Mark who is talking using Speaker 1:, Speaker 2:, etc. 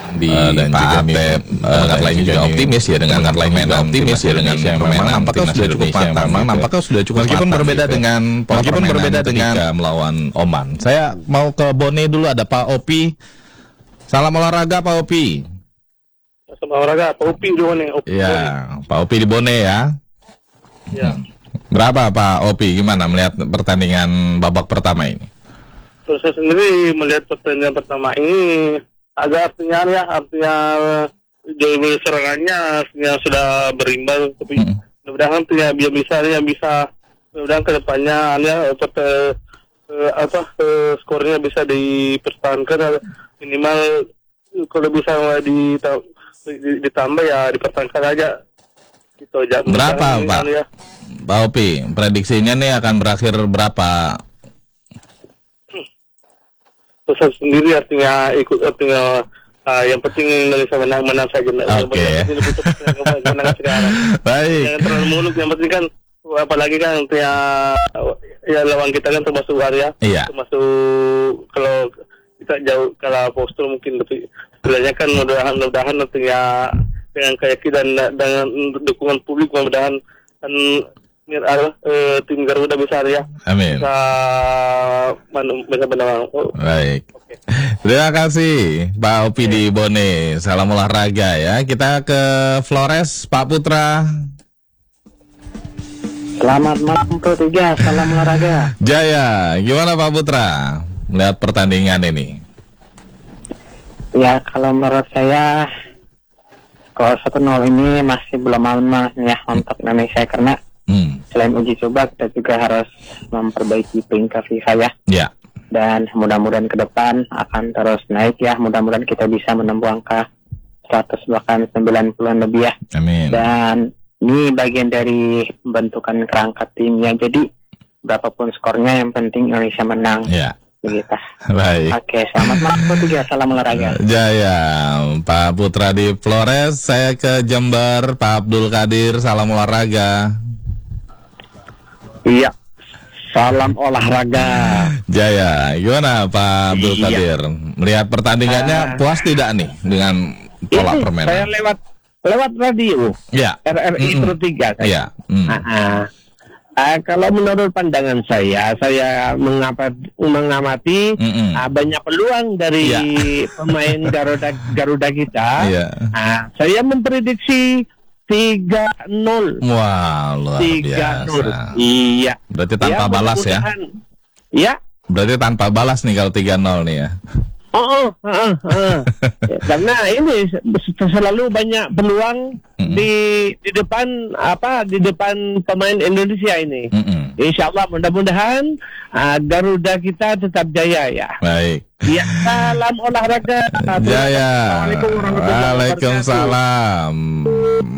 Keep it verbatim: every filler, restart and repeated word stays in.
Speaker 1: di uh, dan Pak Atep dengan lain juga optimis ya dengan lain juga optimis ya dengan yang memang nampaknya sudah cukup matang, memang nampaknya sudah cukup meskipun berbeda dengan meskipun berbeda dengan melawan Oman. Saya mau ke Bone dulu, ada Pak Opi. Salam olahraga Pak Opi.
Speaker 2: Salam olahraga Pak Opi di Bone.
Speaker 1: Iya, Pak Opi di Bone ya.
Speaker 2: Ya.
Speaker 1: Berapa Pak Opi, gimana melihat pertandingan babak pertama ini?
Speaker 2: Terus saya sendiri melihat pertandingan pertama ini agak artinya ya artinya jauh serangannya artinya sudah berimbang, tapi hmm. mudah-mudahan ya biar bisa ya bisa mudah-mudahan kedepannya ya uh, apa uh, skornya bisa dipertahankan minimal kalau bisa ditambah ya dipertahankan aja gitu aja.
Speaker 1: Berapa Pak? Ya. Pak Opi, prediksinya nih akan berakhir berapa?
Speaker 2: Terus sendiri artinya ikut artinya uh, yang penting Indonesia menang-menang saja.
Speaker 1: Oke. Okay. Baik.
Speaker 2: Jangan terlalu muluk, yang penting kan apalagi kan artinya ya lawan kita kan termasuk Arya.
Speaker 1: Iya.
Speaker 2: Termasuk kalau kita jauh kalah postur mungkin, tapi sebenarnya kan mudah-mudahan artinya dengan keyakinan dan dengan dukungan publik mudah-mudahan kan Uh, tim Garuda besar ya.
Speaker 1: Amin.
Speaker 2: Bisa bisa menang. Oh.
Speaker 1: Baik. Okay. Terima kasih Pak Opi okay. di Bone. Salam olahraga ya. Kita ke Flores, Pak Putra.
Speaker 3: Selamat malam Pro tiga, salam olahraga.
Speaker 1: Jaya, gimana Pak Putra melihat pertandingan ini?
Speaker 3: Ya kalau menurut saya skor satu nol ini masih belum aman ya untuk Indonesia, karena Hmm. selain uji coba kita juga harus memperbaiki peringkat FIFA ya.
Speaker 1: Ya.
Speaker 3: Dan mudah-mudahan ke depan akan terus naik ya. Mudah-mudahan kita bisa menembus angka seratus bahkan sembilan puluh lebih ya.
Speaker 1: Amin.
Speaker 3: Dan ini bagian dari pembentukan kerangka timnya. Jadi berapapun skornya yang penting Indonesia menang.
Speaker 1: Ya.
Speaker 3: Begitu.
Speaker 1: Baik.
Speaker 3: Oke, selamat malam tiga, salam olahraga.
Speaker 1: Jaya, Pak Putra di Flores. Saya ke Jember, Pak Abdul Qadir, salam olahraga.
Speaker 4: Iya, salam olahraga.
Speaker 1: Jaya, gimana Pak Abdul
Speaker 4: iya.
Speaker 1: Qadir? Melihat pertandingannya uh, puas tidak nih dengan pola
Speaker 4: ini
Speaker 1: permainan?
Speaker 4: Saya lewat lewat radio.
Speaker 1: Ya.
Speaker 4: R R I Pro tiga.
Speaker 1: Iya. Mm.
Speaker 4: Uh, uh, uh, kalau menurut pandangan saya, saya mengamati, mengamati uh, banyak peluang dari ya. pemain Garuda Garuda kita.
Speaker 1: Ya.
Speaker 4: Uh, saya memprediksi tiga nol.
Speaker 1: Wah, luar
Speaker 4: tiga nol.
Speaker 1: biasa.
Speaker 4: Iya.
Speaker 1: Berarti tanpa
Speaker 4: ya,
Speaker 1: balas ya?
Speaker 4: Iya.
Speaker 1: Berarti tanpa balas nih kalau tiga nol nih ya?
Speaker 4: Oh, oh, oh, oh. Karena ini selalu banyak peluang mm-hmm. di di depan apa di depan pemain Indonesia ini. Mm-hmm. Insya Allah mudah-mudahan uh, Garuda kita tetap jaya ya.
Speaker 1: Baik.
Speaker 4: Ya, salam olahraga.
Speaker 1: Jaya. Waalaikumsalam.